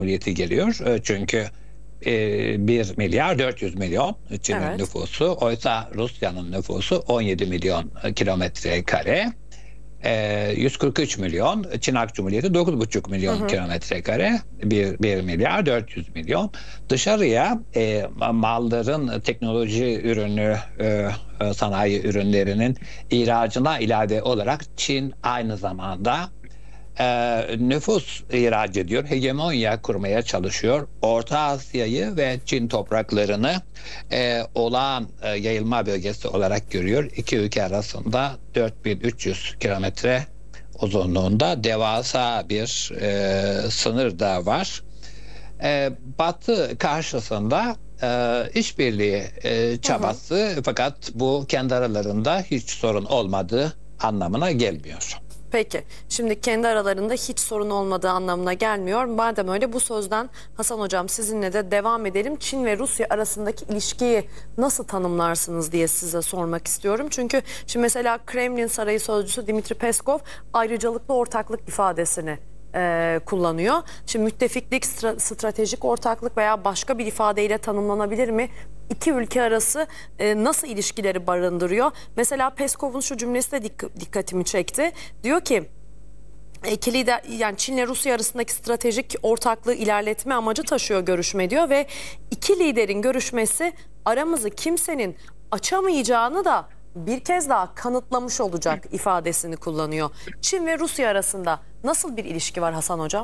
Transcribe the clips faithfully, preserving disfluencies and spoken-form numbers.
Cumhuriyeti geliyor. E, çünkü e, bir milyar dört yüz milyon Çin'in Evet. nüfusu. Oysa Rusya'nın nüfusu on yedi milyon kilometre kare. E, yüz kırk üç milyon. Çin Halk Cumhuriyeti dokuz buçuk milyon Hı hı. kilometre kare. bir, bir milyar dört yüz milyon. Dışarıya e, malların teknoloji ürünü, e, sanayi ürünlerinin ihracına ilave olarak Çin aynı zamanda e, nüfus ihraç ediyor, hegemonya kurmaya çalışıyor. Orta Asya'yı ve Çin topraklarını e, olağan e, yayılma bölgesi olarak görüyor. İki ülke arasında dört bin üç yüz kilometre uzunluğunda devasa bir e, sınır da var. E, Batı karşısında e, işbirliği e, Hı hı. çabası, fakat bu kendi aralarında hiç sorun olmadığı anlamına gelmiyor. Peki, şimdi kendi aralarında hiç sorun olmadığı anlamına gelmiyor. Madem öyle, bu sözden Hasan Hocam sizinle de devam edelim. Çin ve Rusya arasındaki ilişkiyi nasıl tanımlarsınız diye size sormak istiyorum. Çünkü şimdi mesela Kremlin Sarayı Sözcüsü Dmitri Peskov ayrıcalıklı ortaklık ifadesini e, kullanıyor. Şimdi müttefiklik, stra- stratejik ortaklık veya başka bir ifadeyle tanımlanabilir mi? İki ülke arası e, nasıl ilişkileri barındırıyor? Mesela Peskov'un şu cümlesi de dik- dikkatimi çekti. Diyor ki iki lider, yani Çin ile Rusya arasındaki stratejik ortaklığı ilerletme amacı taşıyor görüşme diyor ve iki liderin görüşmesi aramızı kimsenin açamayacağını da bir kez daha kanıtlamış olacak ifadesini kullanıyor. Çin ve Rusya arasında nasıl bir ilişki var Hasan Hocam?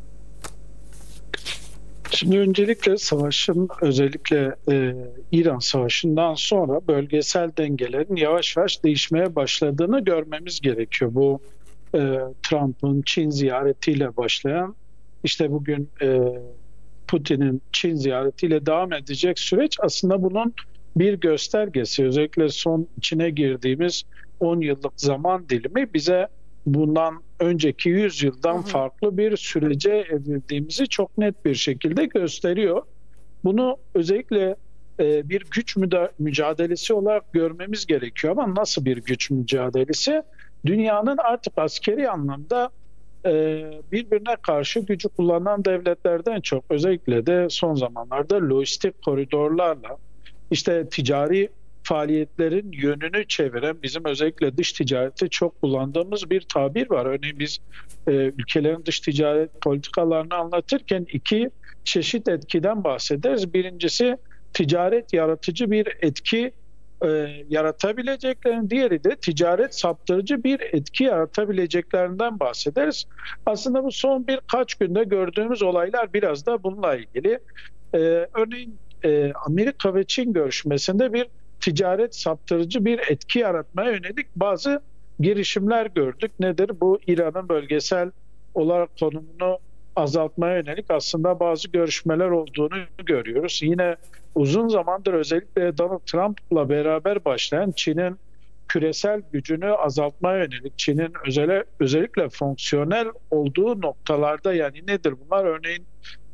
Şimdi öncelikle savaşın, özellikle e, İran Savaşı'ndan sonra bölgesel dengelerin yavaş yavaş değişmeye başladığını görmemiz gerekiyor. Bu e, Trump'ın Çin ziyaretiyle başlayan, işte bugün e, Putin'in Çin ziyaretiyle devam edecek süreç aslında bunun bir göstergesi. Özellikle son içine girdiğimiz on yıllık zaman dilimi bize bundan önceki yüz yıldan Hı hı. farklı bir sürece evrildiğimizi çok net bir şekilde gösteriyor. Bunu özellikle e, bir güç müda- mücadelesi olarak görmemiz gerekiyor. Ama nasıl bir güç mücadelesi? Dünyanın artık askeri anlamda e, birbirine karşı gücü kullanan devletlerden çok, özellikle de son zamanlarda lojistik koridorlarla, işte ticari faaliyetlerin yönünü çeviren, bizim özellikle dış ticareti çok kullandığımız bir tabir var. Örneğin biz e, ülkelerin dış ticaret politikalarını anlatırken iki çeşit etkiden bahsederiz. Birincisi ticaret yaratıcı bir etki e, yaratabileceklerin, diğeri de ticaret saptırıcı bir etki yaratabileceklerinden bahsederiz. Aslında bu son birkaç günde gördüğümüz olaylar biraz da bununla ilgili. E, örneğin e, Amerika ve Çin görüşmesinde bir ticaret saptırıcı bir etki yaratmaya yönelik bazı girişimler gördük. Nedir? Bu İran'ın bölgesel olarak konumunu azaltmaya yönelik aslında bazı görüşmeler olduğunu görüyoruz. Yine uzun zamandır özellikle Donald Trump'la beraber başlayan Çin'in küresel gücünü azaltmaya yönelik, Çin'in özele, özellikle fonksiyonel olduğu noktalarda, yani nedir bunlar? Örneğin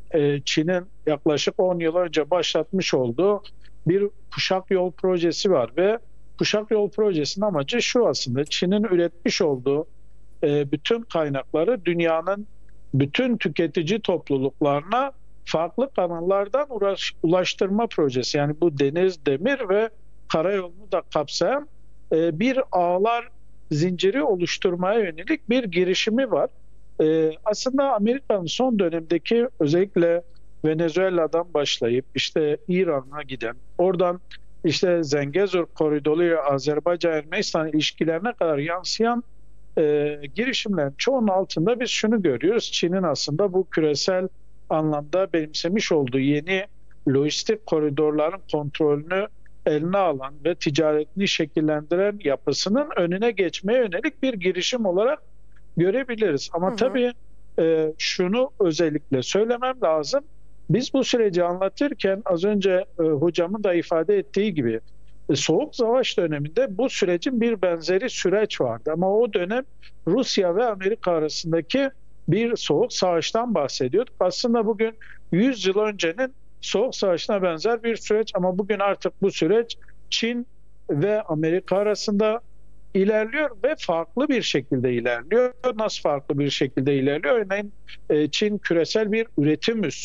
Çin'in yaklaşık on yıl önce başlatmış olduğu bir kuşak yol projesi var ve kuşak yol projesinin amacı şu: aslında Çin'in üretmiş olduğu bütün kaynakları dünyanın bütün tüketici topluluklarına farklı kanallardan ulaştırma projesi. Yani bu deniz, demir ve karayolunu da kapsayan bir ağlar zinciri oluşturmaya yönelik bir girişimi var. Aslında Amerika'nın son dönemdeki, özellikle Venezuela'dan başlayıp işte İran'a giden, oradan işte Zengezur koridoru, Azerbaycan-Ermenistan ilişkilerine kadar yansıyan e, girişimlerin çoğunun altında biz şunu görüyoruz: Çin'in aslında bu küresel anlamda benimsemiş olduğu yeni lojistik koridorların kontrolünü eline alan ve ticaretini şekillendiren yapısının önüne geçmeye yönelik bir girişim olarak görebiliriz. Ama Hı hı. tabii e, şunu özellikle söylemem lazım. Biz bu süreci anlatırken az önce e, hocamın da ifade ettiği gibi e, Soğuk Savaş döneminde bu sürecin bir benzeri süreç vardı. Ama o dönem Rusya ve Amerika arasındaki bir Soğuk Savaş'tan bahsediyorduk. Aslında bugün yüz yıl öncenin Soğuk Savaş'ına benzer bir süreç, ama bugün artık bu süreç Çin ve Amerika arasında, ilerliyor ve farklı bir şekilde ilerliyor. Nasıl farklı bir şekilde ilerliyor? Örneğin e, Çin küresel bir üretim üssü.